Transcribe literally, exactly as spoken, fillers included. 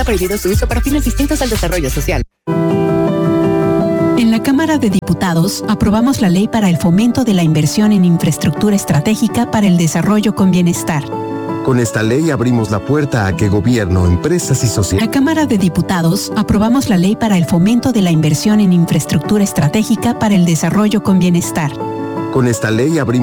prohibido su uso para fines distintos al desarrollo social. En la Cámara de Diputados aprobamos la ley para el fomento de la inversión en infraestructura estratégica para el desarrollo con bienestar. Con esta ley abrimos la puerta a que gobierno, empresas y sociedad. En la Cámara de Diputados aprobamos la ley para el fomento de la inversión en infraestructura estratégica para el desarrollo con bienestar. Con esta ley abrimos